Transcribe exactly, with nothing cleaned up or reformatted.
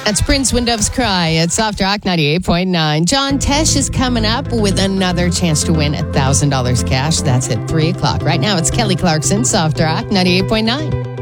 That's Prince When Doves Cry at Soft Rock ninety-eight point nine. John Tesh is coming up with another chance to win one thousand dollars cash. That's at three o'clock. Right now, it's Kelly Clarkson, Soft Rock ninety-eight point nine.